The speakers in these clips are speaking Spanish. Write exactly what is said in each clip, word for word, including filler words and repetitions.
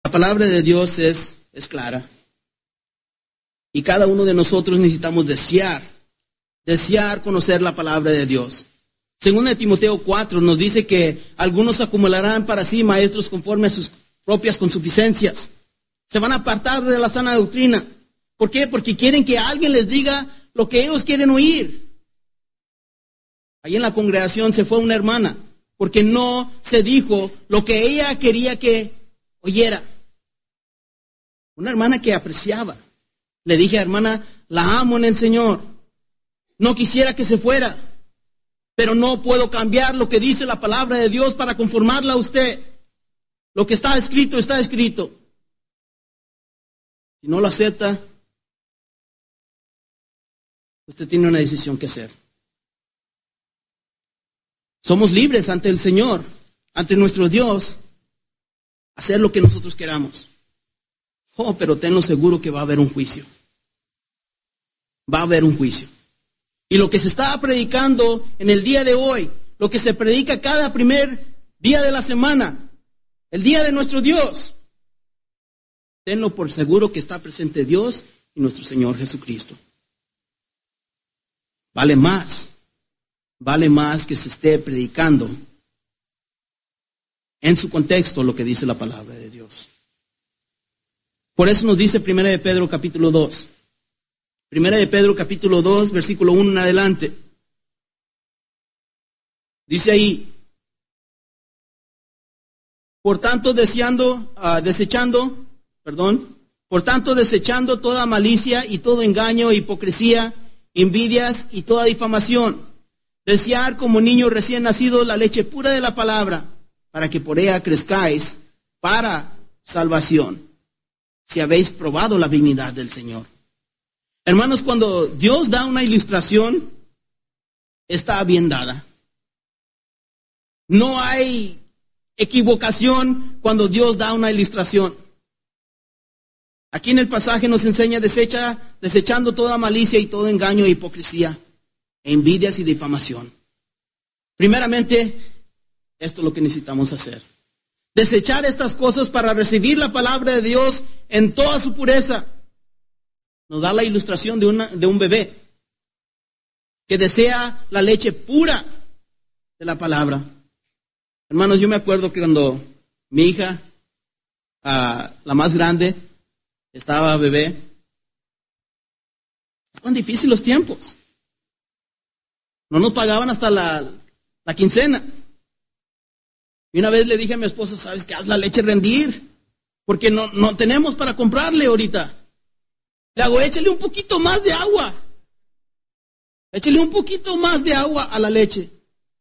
La palabra de Dios es, es clara. Y cada uno de nosotros necesitamos desear, desear conocer la palabra de Dios. Según de Timoteo cuatro nos dice que algunos acumularán para sí maestros conforme a sus propias consuficiencias. Se van a apartar de la sana doctrina. ¿Por qué? Porque quieren que alguien les diga lo que ellos quieren oír. Ahí en la congregación se fue una hermana, porque no se dijo lo que ella quería que oyera. Una hermana que apreciaba. Le dije, hermana, la amo en el Señor. No quisiera que se fuera, pero no puedo cambiar lo que dice la palabra de Dios para conformarla a usted. Lo que está escrito, está escrito. Si no lo acepta, usted tiene una decisión que hacer. Somos libres ante el Señor, ante nuestro Dios, hacer lo que nosotros queramos. Oh, pero tenlo seguro que va a haber un juicio. Va a haber un juicio. Y lo que se está predicando en el día de hoy, lo que se predica cada primer día de la semana, el día de nuestro Dios, tenlo por seguro que está presente Dios y nuestro Señor Jesucristo. Vale más, vale más que se esté predicando en su contexto lo que dice la palabra de Dios. Por eso nos dice Primera de Pedro capítulo dos. Primera de Pedro capítulo dos, versículo uno en adelante. Dice ahí, por tanto deseando, uh, desechando, perdón, por tanto desechando toda malicia y todo engaño, hipocresía, envidias y toda difamación, desear como niño recién nacido la leche pura de la palabra, para que por ella crezcáis para salvación, si habéis probado la benignidad del Señor. Hermanos, cuando Dios da una ilustración, está bien dada. No hay equivocación cuando Dios da una ilustración. Aquí en el pasaje nos enseña desecha, desechando toda malicia y todo engaño e hipocresía, e envidias y difamación. Primeramente, esto es lo que necesitamos hacer. Desechar estas cosas para recibir la palabra de Dios en toda su pureza. Nos da la ilustración de, una, de un bebé que desea la leche pura de la palabra. Hermanos, yo me acuerdo que cuando mi hija, uh, la más grande, estaba bebé, estaban difíciles los tiempos. No nos pagaban hasta la, la quincena. Y una vez le dije a mi esposa, ¿sabes qué? Haz la leche rendir, porque no, no tenemos para comprarle ahorita. Le hago, échale un poquito más de agua. Échale un poquito más de agua a la leche.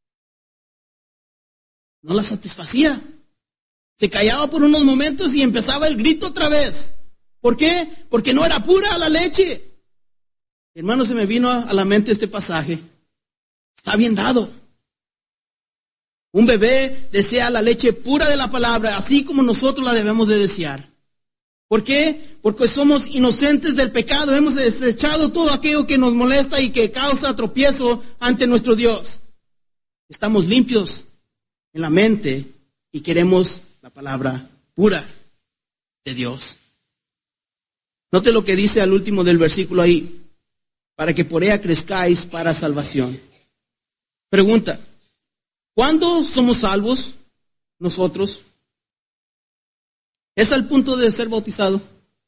No la satisfacía. Se callaba por unos momentos y empezaba el grito otra vez. ¿Por qué? Porque no era pura la leche. Hermano, se me vino a la mente este pasaje. Está bien dado. Un bebé desea la leche pura de la palabra, así como nosotros la debemos de desear. ¿Por qué? Porque somos inocentes del pecado, hemos desechado todo aquello que nos molesta y que causa tropiezo ante nuestro Dios. Estamos limpios en la mente y queremos la palabra pura de Dios. Note lo que dice al último del versículo ahí, para que por ella crezcáis para salvación. Pregunta, ¿cuándo somos salvos nosotros? ¿Es al punto de ser bautizado?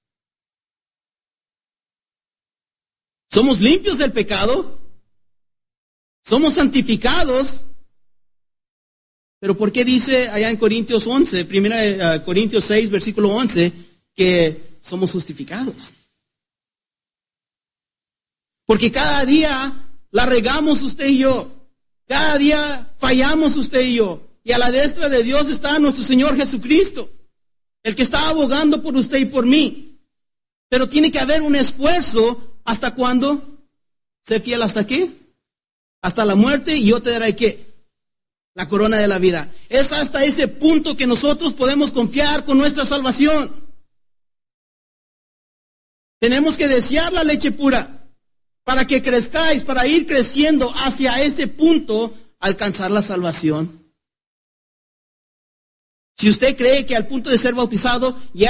¿Somos limpios del pecado? ¿Somos santificados? Pero ¿por qué dice allá en Corintios once, primera uh, Corintios seis, versículo once, que somos justificados? Porque cada día la regamos usted y yo. Cada día fallamos usted y yo. Y a la destra de Dios está nuestro Señor Jesucristo, el que está abogando por usted y por mí. Pero tiene que haber un esfuerzo. ¿Hasta cuándo? Sé fiel hasta qué? Hasta la muerte, y yo te daré ¿qué? La corona de la vida. Es hasta ese punto que nosotros podemos confiar con nuestra salvación. Tenemos que desear la leche pura para que crezcáis, para ir creciendo hacia ese punto, alcanzar la salvación. Si usted cree que al punto de ser bautizado ya